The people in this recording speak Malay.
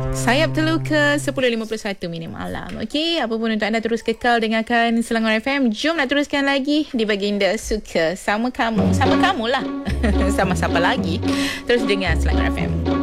Sayap terluka 10.51 minit malam. Okey, apa pun untuk anda terus kekal dengarkan Selangor FM. Jom nak teruskan lagi di Baginda Suka. Sama kamu. Sama kamu lah. Sama siapa lagi. Terus dengar Selangor FM.